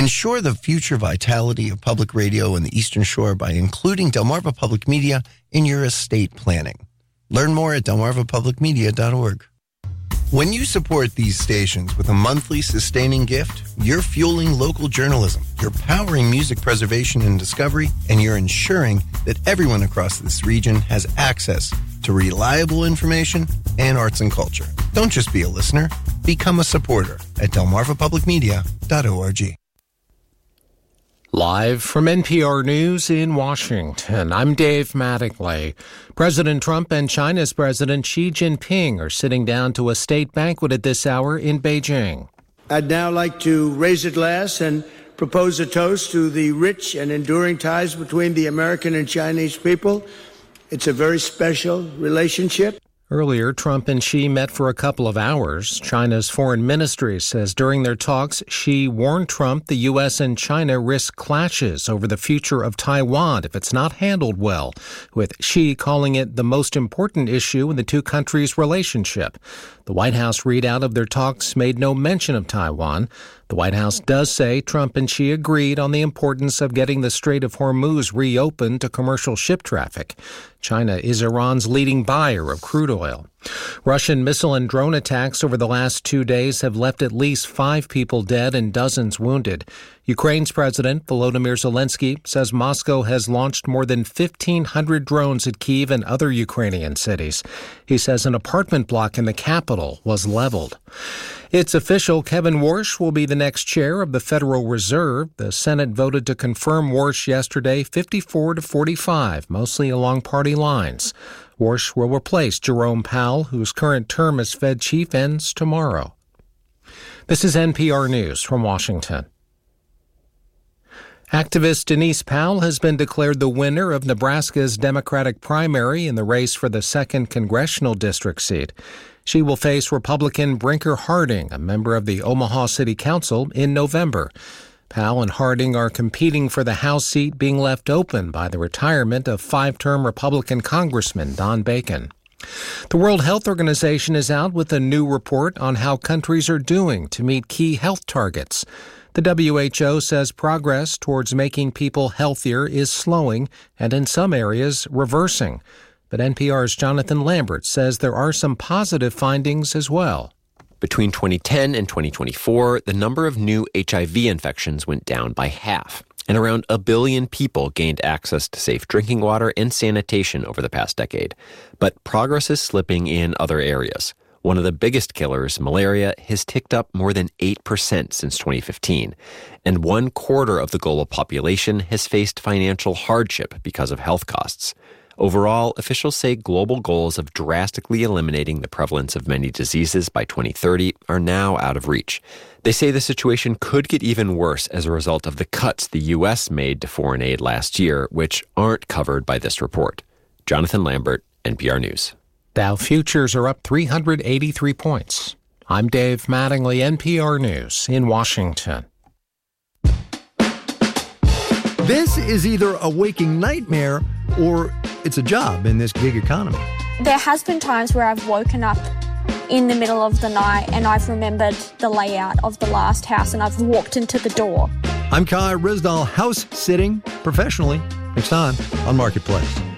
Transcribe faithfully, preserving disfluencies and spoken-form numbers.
Ensure the future vitality of public radio in the Eastern Shore by including Delmarva Public Media in your estate planning. Learn more at delmarva public media dot org. When you support these stations with a monthly sustaining gift, you're fueling local journalism, you're powering music preservation and discovery, and you're ensuring that everyone across this region has access to reliable information and arts and culture. Don't just be a listener, become a supporter at delmarva public media dot org. Live from N P R News in Washington, I'm Dave Mattingly. President Trump and China's President Xi Jinping are sitting down to a state banquet at this hour in Beijing. I'd now like to raise a glass and propose a toast to the rich and enduring ties between the American and Chinese people. It's a very special relationship. Earlier, Trump and Xi met for a couple of hours. China's foreign ministry says during their talks, Xi warned Trump the U S and China risk clashes over the future of Taiwan if it's not handled well, with Xi calling it the most important issue in the two countries' relationship. The White House readout of their talks made no mention of Taiwan. The White House does say Trump and Xi agreed on the importance of getting the Strait of Hormuz reopened to commercial ship traffic. China is Iran's leading buyer of crude oil. Russian missile and drone attacks over the last two days have left at least five people dead and dozens wounded. Ukraine's President Volodymyr Zelensky says Moscow has launched more than fifteen hundred drones at Kyiv and other Ukrainian cities. He says an apartment block in the capital was leveled. It's official. Kevin Warsh will be the next chair of the Federal Reserve. The Senate voted to confirm Warsh yesterday, fifty-four to forty-five, mostly along party lines. Warsh will replace Jerome Powell, whose current term as Fed chief ends tomorrow. This is N P R News from Washington. Activist Denise Powell has been declared the winner of Nebraska's Democratic primary in the race for the second congressional district seat. She will face Republican Brinker Harding, a member of the Omaha City Council, in November. Powell and Harding are competing for the House seat being left open by the retirement of five-term Republican Congressman Don Bacon. The World Health Organization is out with a new report on how countries are doing to meet key health targets. The W H O says progress towards making people healthier is slowing and in some areas reversing. But N P R's Jonathan Lambert says there are some positive findings as well. Between twenty ten and twenty twenty-four, the number of new H I V infections went down by half, and around a billion people gained access to safe drinking water and sanitation over the past decade. But progress is slipping in other areas. One of the biggest killers, malaria, has ticked up more than eight percent since twenty fifteen, and one quarter of the global population has faced financial hardship because of health costs. Overall, officials say global goals of drastically eliminating the prevalence of many diseases by twenty thirty are now out of reach. They say the situation could get even worse as a result of the cuts the U S made to foreign aid last year, which aren't covered by this report. Jonathan Lambert, N P R News. Dow futures are up three hundred eighty-three points. I'm Dave Mattingly, N P R News in Washington. This is either a waking nightmare or it's a job in this gig economy. There has been times where I've woken up in the middle of the night and I've remembered the layout of the last house and I've walked into the door. I'm Kai Ryssdal, house sitting professionally. Next time on Marketplace.